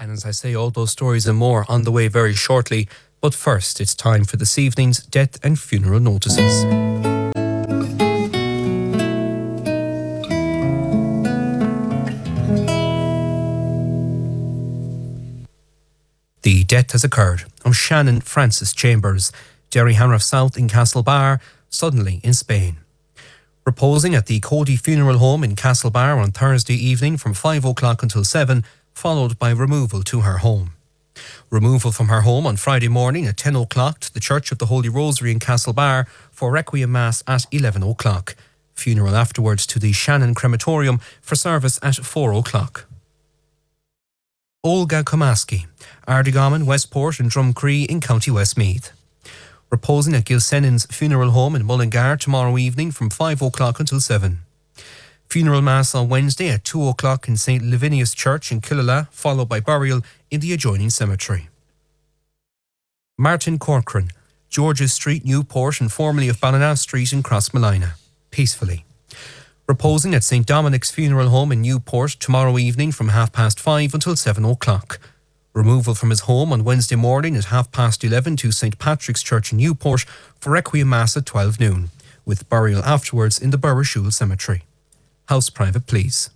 And as I say, all those stories and more on the way very shortly. But first, it's time for this evening's death and funeral notices. The death has occurred of Shannon Francis Chambers, Derryhanrath South in Castlebar, suddenly in Spain. Reposing at the Cody Funeral Home in Castlebar on Thursday evening from 5 o'clock until 7, followed by removal to her home. Removal from her home on Friday morning at 10 o'clock to the Church of the Holy Rosary in Castlebar for Requiem Mass at 11 o'clock. Funeral afterwards to the Shannon Crematorium for service at 4 o'clock. Olga Komaski, Ardegorman, Westport and Drumcree in County Westmeath. Reposing at Gilsennon's Funeral Home in Mullingar tomorrow evening from 5 o'clock until 7. Funeral Mass on Wednesday at 2 o'clock in St. Lavinius Church in Killala, followed by burial in the adjoining cemetery. Martin Corcoran, George's Street, Newport and formerly of Ballina Street in Crossmolina, peacefully. Reposing at St. Dominic's Funeral Home in Newport tomorrow evening from 5:30 until 7 o'clock. Removal from his home on Wednesday morning at 11:30 to St. Patrick's Church in Newport for Requiem Mass at 12 noon, with burial afterwards in the Burrishoole Cemetery. House private, please.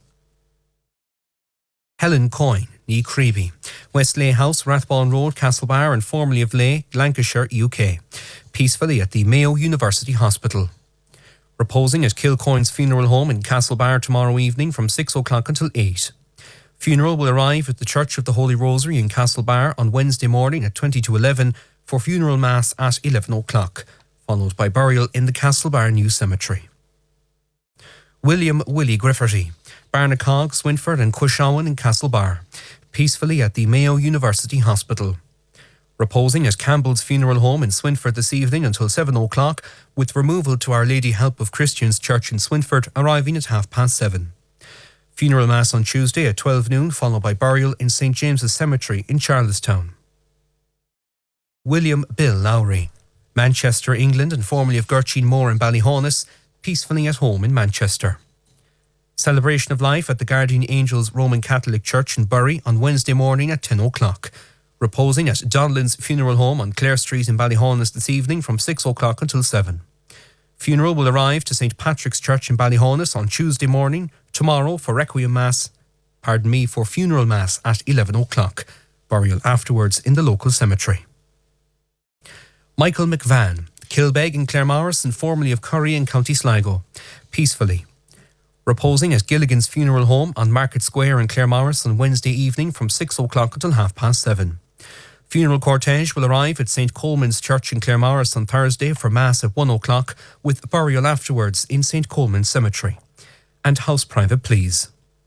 Helen Coyne, ní Creevy, Westley House, Rathbone Road, Castlebar and formerly of Lay, Lancashire, UK, peacefully at the Mayo University Hospital. Reposing at Kilcoyne's Funeral Home in Castlebar tomorrow evening from 6 o'clock until 8. Funeral will arrive at the Church of the Holy Rosary in Castlebar on Wednesday morning at 20 to 11 for funeral mass at 11 o'clock, followed by burial in the Castlebar New Cemetery. William Willie Grifferty, Barnacog, Swinford and Cushawin in Castlebar, peacefully at the Mayo University Hospital. Reposing at Campbell's Funeral Home in Swinford this evening until 7 o'clock, with removal to Our Lady Help of Christians Church in Swinford arriving at 7:30. Funeral Mass on Tuesday at 12 noon, followed by burial in St. James's Cemetery in Charlestown. William Bill Lowry, Manchester, England and formerly of Gurchin Moor in Ballyhaunis, peacefully at home in Manchester. Celebration of life at the Guardian Angels Roman Catholic Church in Bury on Wednesday morning at 10 o'clock. Reposing at Donlan's Funeral Home on Clare Street in Ballyhaunis this evening from 6 o'clock until 7. Funeral will arrive to St. Patrick's Church in Ballyhaunis on Tuesday morning, tomorrow for funeral mass at 11 o'clock. Burial afterwards in the local cemetery. Michael McVan, Kilbeg in Claremorris and formerly of Curry in County Sligo, peacefully. Reposing at Gilligan's Funeral Home on Market Square in Claremorris on Wednesday evening from 6 o'clock until 7:30. Funeral cortege will arrive at St. Coleman's Church in Claremorris on Thursday for Mass at 1 o'clock, with burial afterwards in St. Coleman's Cemetery. And house private, please.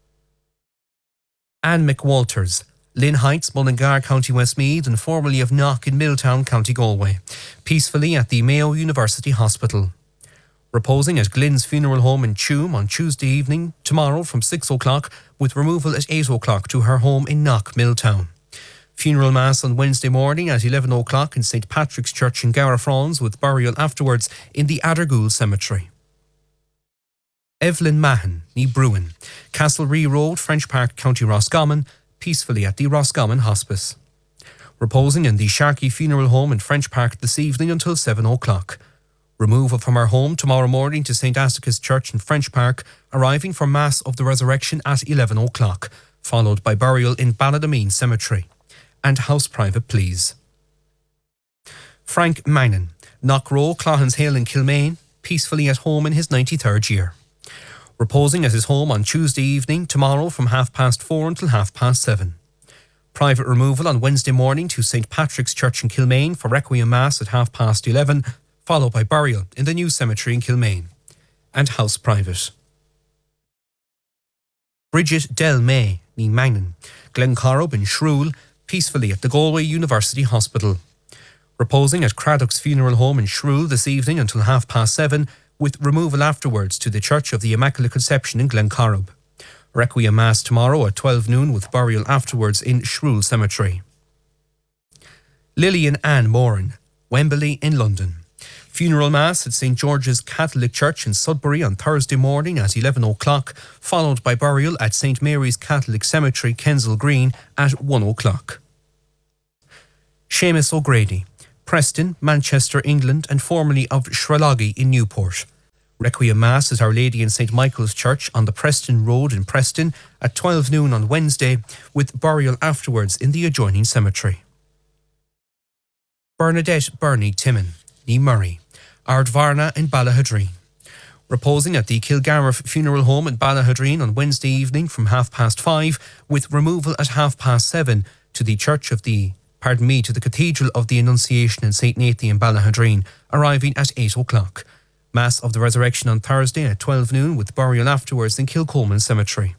Anne McWalters, Lynn Heights, Mullingar, County Westmeath and formerly of Knock in Milltown, County Galway, peacefully at the Mayo University Hospital. Reposing at Glyn's Funeral Home in Tuam on Tuesday evening, tomorrow from 6 o'clock, with removal at 8 o'clock to her home in Knock, Milltown. Funeral Mass on Wednesday morning at 11 o'clock in St. Patrick's Church in Gowrafrons, with burial afterwards in the Addergool Cemetery. Evelyn Mahan, ní Bruin, Castlerea Road, French Park, County Roscommon, peacefully at the Roscommon Hospice. Reposing in the Sharkey Funeral Home in French Park this evening until 7 o'clock. Removal from her home tomorrow morning to St. Asticus Church in French Park, arriving for Mass of the Resurrection at 11 o'clock, followed by burial in Ballydameen Cemetery. And house private, please. Frank Magnan, Knockrow, Cloughan's Hill in Kilmaine, peacefully at home in his 93rd year. Reposing at his home on Tuesday evening, tomorrow from 4:30 until 7:30. Private removal on Wednesday morning to St. Patrick's Church in Kilmaine for Requiem Mass at 11:30, followed by burial in the new cemetery in Kilmaine. And house private. Bridget Del May, ní Magnan, Glencorrib in Shrule, peacefully at the Galway University Hospital. Reposing at Craddock's Funeral Home in Shrule this evening until 7:30, with removal afterwards to the Church of the Immaculate Conception in Glencorrib. Requiem Mass tomorrow at 12 noon with burial afterwards in Shrule Cemetery. Lillian Ann Moran, Wembley in London. Funeral Mass at St George's Catholic Church in Sudbury on Thursday morning at 11 o'clock, followed by burial at St Mary's Catholic Cemetery, Kensal Green at 1 o'clock. Seamus O'Grady, Preston, Manchester, England, and formerly of Shraloggy in Newport. Requiem Mass at Our Lady in St Michael's Church on the Preston Road in Preston at 12 noon on Wednesday, with burial afterwards in the adjoining cemetery. Bernadette Bernie Timon, ní Murray, Ardvarna in Ballahadreen. Reposing at the Kilgarriff Funeral Home in Ballahadreen on Wednesday evening from 5:30, with removal at 7:30 to the to the Cathedral of the Annunciation in St Nathan in Ballahadreen, arriving at 8 o'clock. Mass of the Resurrection on Thursday at 12 noon, with burial afterwards in Kilcolman Cemetery.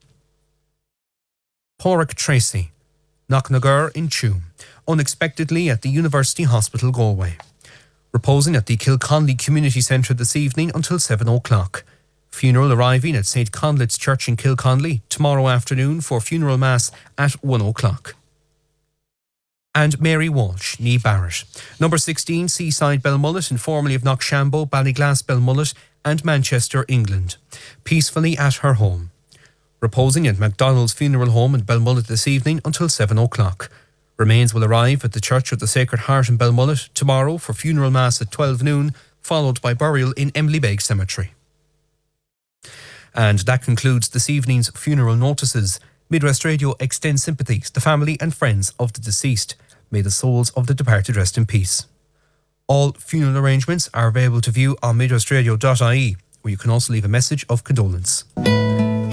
Pádraig Tracy, Knocknagur in Tuam, unexpectedly at the University Hospital, Galway. Reposing at the Kilconley Community Centre this evening until 7 o'clock. Funeral arriving at St Conleth's Church in Kilconley tomorrow afternoon for funeral mass at 1 o'clock. And Mary Walsh, ní Barrett, number 16 Seaside Belmullet and formerly of Knockshambo, Ballyglass Belmullet and Manchester, England, peacefully at her home. Reposing at MacDonald's Funeral Home in Belmullet this evening until 7 o'clock. Remains will arrive at the Church of the Sacred Heart in Belmullet tomorrow for funeral mass at 12 noon, followed by burial in Emily Beg Cemetery. And that concludes this evening's funeral notices. Midwest Radio extends sympathies to the family and friends of the deceased. May the souls of the departed rest in peace. All funeral arrangements are available to view on midwestradio.ie, where you can also leave a message of condolence.